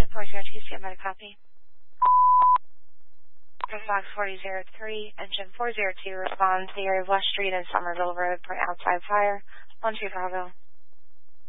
402, I'm going to copy. Fox 4003, engine 402, respond to the area of West Street and Somerville Road for outside fire. 12 Bravo.